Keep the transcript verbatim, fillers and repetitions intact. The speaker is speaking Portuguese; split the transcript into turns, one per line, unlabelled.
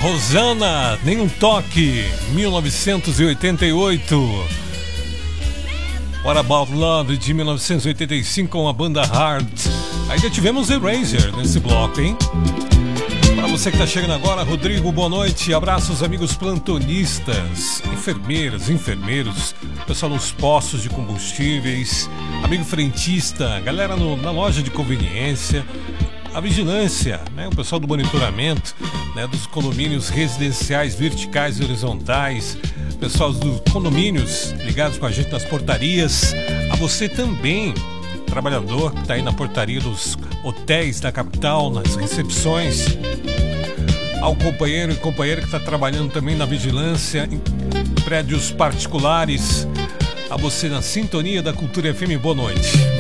Rosana, Nem um Toque, mil novecentos e oitenta e oito. What About Love, de mil novecentos e oitenta e cinco, com a banda Hard. Ainda tivemos Eraser nesse bloco, hein? Para você que está chegando agora, Rodrigo, boa noite. Abraços, amigos plantonistas, enfermeiras, enfermeiros, pessoal nos postos de combustíveis, amigo frentista, galera no, na loja de conveniência, a vigilância, né, o pessoal do monitoramento, né, dos condomínios residenciais verticais e horizontais, pessoal dos condomínios ligados com a gente nas portarias, a você também, trabalhador que está aí na portaria dos hotéis da capital, nas recepções, ao companheiro e companheira que está trabalhando também na vigilância, em prédios particulares, a você na sintonia da Cultura F M, boa noite.